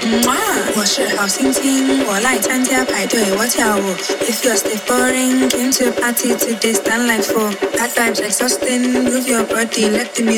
我是好心情，我来参加派对，我跳舞。If you're still boring, came to a party today, stand like fool. Bad vibes exhausting, move your body, let the music